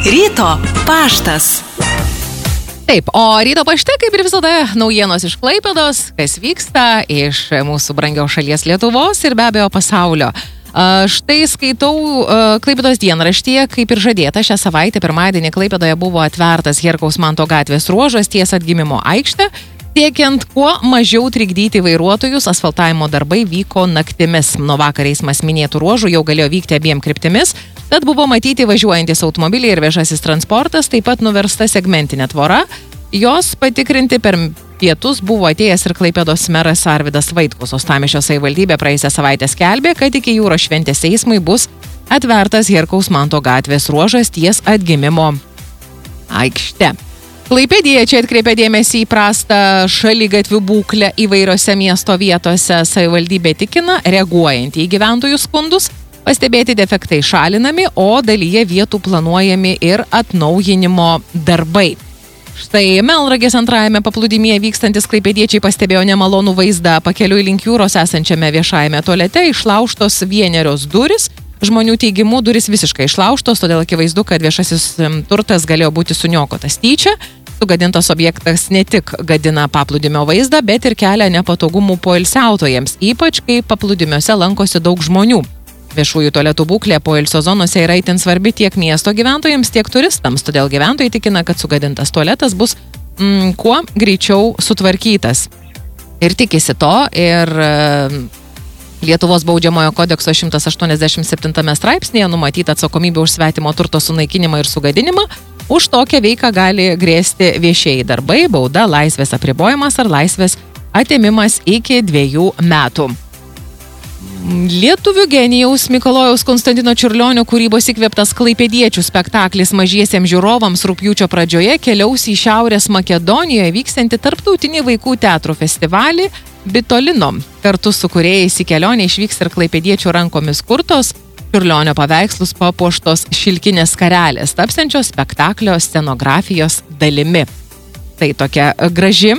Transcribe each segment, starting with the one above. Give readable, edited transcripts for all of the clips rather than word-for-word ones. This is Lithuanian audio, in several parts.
Ryto paštas. Taip, o ryto pašte, kaip ir visada, naujienos iš Klaipėdos, kas vyksta iš mūsų brangios šalies Lietuvos ir be abejo pasaulio. Štai skaitau Klaipėdos dienraštyje, kaip ir žadėta, šią savaitę pirmadienį Klaipėdoje buvo atvertas Herkaus Manto gatvės ruožas ties Atgimimo aikšte. Siekiant kuo mažiau trikdyti vairuotojus, asfaltavimo darbai vyko naktimis. Nuo vakar eismas minėtų ruožų jau galėjo vykti abiem kryptimis, tad buvo matyti važiuojantis automobiliai ir viešasis transportas, taip pat nuversta segmentinė tvora. Jos patikrinti per pietus buvo atėjęs ir Klaipėdos meras Arvydas Vaitkus. Uostamiesčio savivaldybė praėjusią savaitę skelbė, kad iki jūros šventės eismui bus atvertas Herkaus Manto gatvės ruožas ties Atgimimo aikšte. Klaipėdiečiai atkreipė dėmesį į prastą šaligatvių būklę įvairiose miesto vietose. Savivaldybė tikina, reaguojant į gyventojų skundus, pastebėti defektai šalinami, o dalyje vietų planuojami ir atnaujinimo darbai. Štai Melnragės antrajame paplūdimyje vykstantis klaipėdiečiai pastebėjo nemalonų vaizdą pakeliui link jūros esančiame viešajame tualete, išlaužtos vienerios duris. Žmonių teigimu, duris visiškai išlaužtos, todėl akivaizdu, kad viešasis turtas galėjo būti suniokotas tyčia. Sugadintas objektas ne tik gadina paplūdimio vaizdą, bet ir kelia nepatogumų poilsiautojams, ypač kai paplūdimiuose lankosi daug žmonių. Viešųjų tualetų būklė poilsio zonose yra itin svarbi tiek miesto gyventojams, tiek turistams, todėl gyventojai tikina, kad sugadintas tualetas bus kuo greičiau sutvarkytas. Ir tikisi to, ir Lietuvos baudžiamojo kodekso 187 straipsnėje numatyta atsakomybė už svetimo turto sunaikinimą ir sugadinimą. Už tokią veiką gali grėsti viešieji darbai, bauda, laisvės apribojimas ar laisvės atėmimas iki 2 metų. Lietuvių genijaus Mikalojaus Konstantino Čiurlionio kūrybos įkvėptas klaipėdiečių spektaklis mažiesiems žiūrovams rugpjūčio pradžioje keliaus į Šiaurės Makedonijoje vyksiantį tarptautinį vaikų teatro festivalį Bitolino. Kartu su kūrėjais į kelionę išvyks ir klaipėdiečių rankomis kurtos Čiurlionio paveikslus papuoštos šilkinės skarelės, tapsiančios spektaklio scenografijos dalimi. Tai tokia graži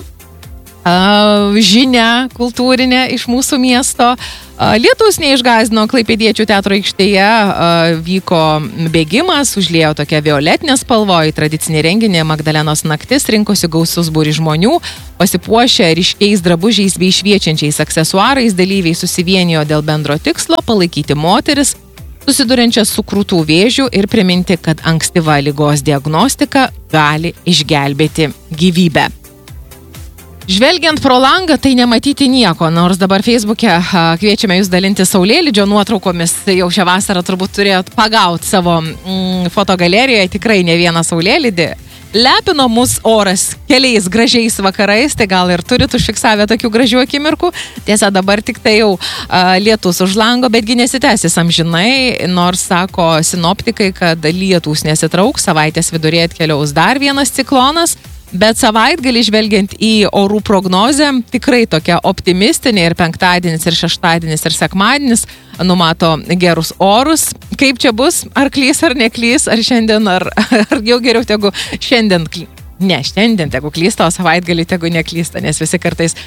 žinia kultūrinė iš mūsų miesto. Lietus neišgąsdino, klaipėdiečių teatro aikštėje vyko bėgimas, užliejo tokia violetinė spalva, į tradicinį renginį Magdalenos naktis rinkosi gausus būrys žmonių, pasipuošę ryškiais drabužiais bei šviečiančiais aksesuarais, dalyviai susivienijo dėl bendro tikslo palaikyti moteris, susiduriančias su krūtų vėžiu ir priminti, kad ankstyva ligos diagnostika gali išgelbėti gyvybę. Žvelgiant pro langą, tai nematyti nieko, nors dabar Facebook'e kviečiame jūs dalinti saulėlydžio nuotraukomis, jau šią vasarą turbūt turėjot pagauti savo fotogalerijoje, tikrai ne vieną saulėlydį. Lepino mus oras keliais gražiais vakarais, tai gal ir turit užfiksavę tokių gražių akimirkų. Tiesa, dabar tik tai jau lietus už lango, betgi nesitęsis amžinai, nors sako sinoptikai, kad lietus nesitrauks, savaitės vidurėje atkeliaus dar vienas ciklonas. Bet savaitgalį žvelgiant į orų prognozę, tikrai tokia optimistinė ir penktadienis, ir šeštadienis, ir sekmadienis numato gerus orus. Kaip čia bus? Ar klys, ar neklys? Ar šiandien, ar jau geriau tegu šiandien šiandien tegu klysta, o savaitgalį tegu neklysta, nes visi kartais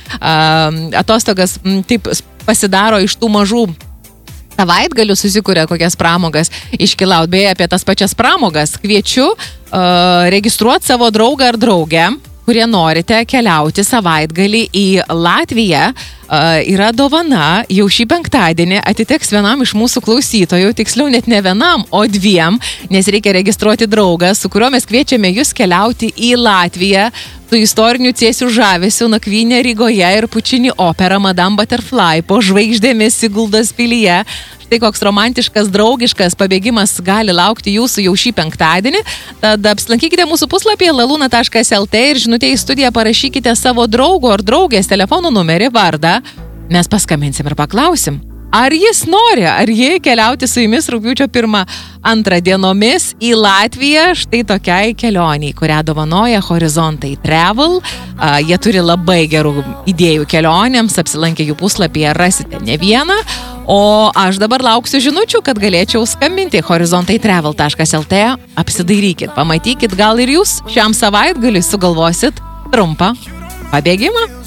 atostogas taip pasidaro iš tų mažų savaitgalių, susikūrė kokias pramogas iškilaut. Beje, apie tas pačias pramogas kviečiu registruoti savo draugą ar draugę, kurie norite keliauti savaitgalį į Latviją. Yra dovana, jau šį penktadienį atiteks vienam iš mūsų klausytojų, tiksliau net ne vienam, o 2, nes reikia registruoti draugą, su kuriuo mes kviečiame jūs keliauti į Latviją, su istoriniu Cėsių žavesiu, nakvynė Rygoje ir Pučini opera Madame Butterfly po žvaigždėmis Siguldos pilyje. Štai koks romantiškas, draugiškas pabėgimas gali laukti jūsų jau šį penktadienį. Tad apsilankykite mūsų puslapyje laluna.lt ir žinutę į studiją parašykite savo draugo ar draugės telefono numerį, vardą. Mes paskambinsim ir paklausim, ar jis nori, ar jie keliauti su jumis rugpjūčio 1-2 dienomis į Latviją, štai tokiai kelioniai, kurią dovanoja Horizontai Travel. Jie turi labai gerų idėjų kelionėms, apsilankę jų puslapyje rasite ne vieną. O aš dabar lauksiu žinučių, kad galėčiau skambinti horizontaitravel.lt. Apsidairykit, pamatykit, gal ir jūs šiam savaitgaliui sugalvosit trumpą pabėgimą.